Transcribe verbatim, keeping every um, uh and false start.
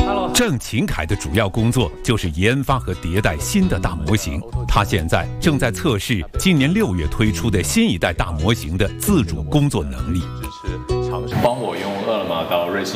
郑勤凯的主要工作就是研发和迭代新的大模型，他现在正在测试今年六月推出的新一代大模型的自主工作能力。 帮我用饿了么到瑞幸